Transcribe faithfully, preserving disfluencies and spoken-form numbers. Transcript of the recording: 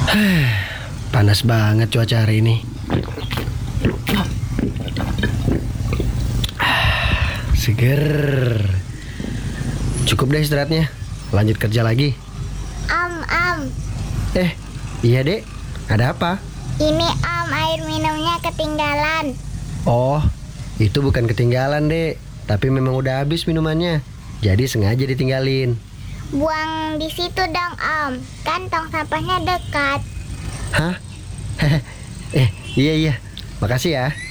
Panas banget cuaca hari ini. Seger. Cukup deh istirahatnya. Lanjut kerja lagi. Am, am. Eh, iya dek. Ada apa? Ini am, air minumnya ketinggalan. Oh, itu bukan ketinggalan dek. Tapi memang udah habis minumannya. Jadi sengaja ditinggalin. Buang di situ dong, Om. Kan tong sampahnya dekat. Hah? Eh, iya iya. Makasih ya.